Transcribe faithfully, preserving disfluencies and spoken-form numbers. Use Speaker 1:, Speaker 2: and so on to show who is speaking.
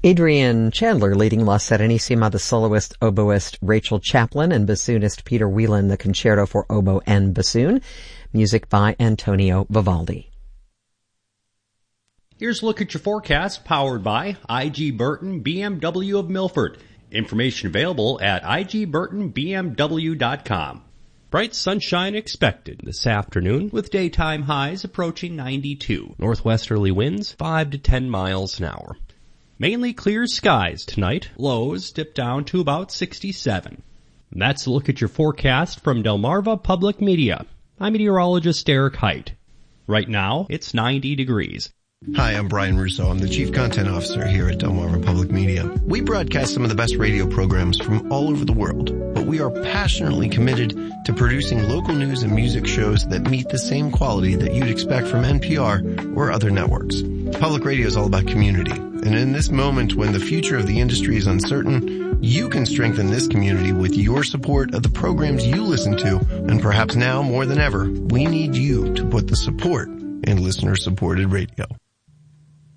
Speaker 1: Adrian Chandler leading La Serenissima, the soloist, oboist Rachel Chaplin, and bassoonist Peter Whelan, the concerto for oboe and bassoon. Music by Antonio Vivaldi.
Speaker 2: Here's a look at your forecast, powered by I G Burton B M W of Milford. Information available at I G Burton B M W dot com. Bright sunshine expected this afternoon, with daytime highs approaching ninety-two. Northwesterly winds five to ten miles an hour. Mainly clear skies tonight. Lows dip down to about sixty-seven. And that's a look at your forecast from Delmarva Public Media. I'm meteorologist Eric Height. Right now, it's ninety degrees.
Speaker 3: Hi, I'm Brian Russo. I'm the Chief Content Officer here at Delmarva Public Media. We broadcast some of the best radio programs from all over the world, but we are passionately committed to producing local news and music shows that meet the same quality that you'd expect from N P R or other networks. Public radio is all about community, and in this moment when the future of the industry is uncertain, you can strengthen this community with your support of the programs you listen to, and perhaps now more than ever, we need you to put the support in listener-supported radio.